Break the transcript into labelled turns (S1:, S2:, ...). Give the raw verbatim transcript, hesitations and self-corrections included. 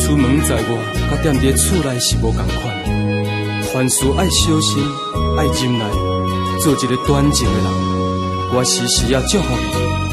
S1: 出门在外，甲踮伫厝内是无同款。凡事爱小心，爱忍耐，做一个端正的人。我时时也祝福你。